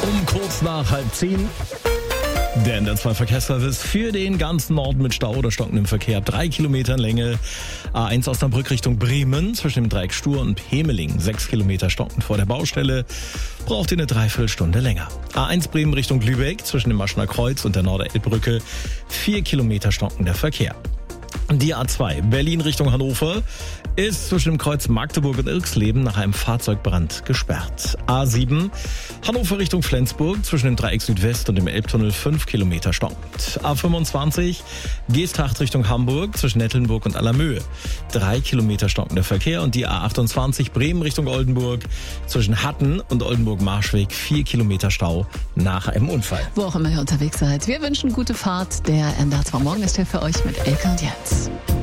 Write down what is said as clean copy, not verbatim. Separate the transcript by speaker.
Speaker 1: Um kurz nach 9:30. Der NDR2 Verkehrsservice für den ganzen Norden mit Stau oder stockendem Verkehr. 3 Kilometer Länge. A1 Osnabrück Richtung Bremen zwischen dem Dreieck Stur und Hemeling. 6 Kilometer stockend vor der Baustelle. Braucht ihr eine Dreiviertelstunde länger. A1 Bremen Richtung Lübeck zwischen dem Maschner Kreuz und der Norderelbbrücke. 4 Kilometer stockender Verkehr. Die A2 Berlin Richtung Hannover ist zwischen dem Kreuz Magdeburg und Irxleben nach einem Fahrzeugbrand gesperrt. A7 Hannover Richtung Flensburg zwischen dem Dreieck Südwest und dem Elbtunnel 5 Kilometer stockend. A25 Geesthacht Richtung Hamburg zwischen Nettelnburg und Allermöhe. 3 Kilometer stockender Verkehr und die A28 Bremen Richtung Oldenburg zwischen Hatten und Oldenburg-Marschweg 4 Kilometer Stau nach einem Unfall.
Speaker 2: Wo auch immer ihr unterwegs seid, wir wünschen gute Fahrt. Der NDR2 Morgen ist hier für euch mit Elke und Jens.